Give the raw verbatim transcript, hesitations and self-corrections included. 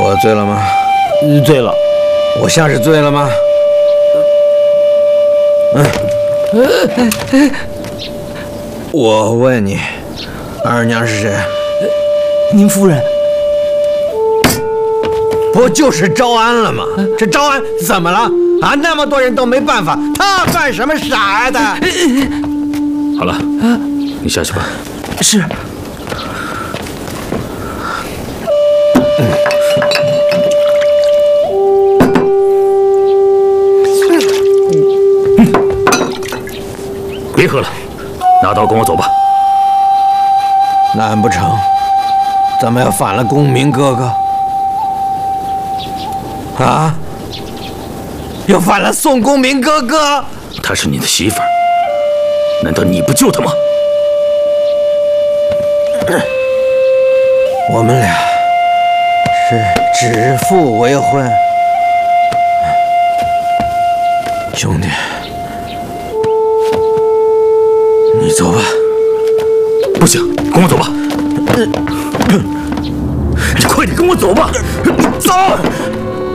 我醉了吗？ 醉了。 我像是醉了吗？嗯。我问你，二娘是谁？ 您夫人。 不就是招安了吗？这招安怎么了？啊，那么多人都没办法，他犯什么傻的？ 好了，你下去吧。 是。 别喝了，拿刀跟我走吧。 难不成咱们要反了公明哥哥？啊！又反了宋公明哥哥？ 她是你的媳妇儿，难道你不救她吗？ 我们俩是指腹为婚，兄弟，你走吧。 不行，跟我走吧。你快点跟我走吧。 走。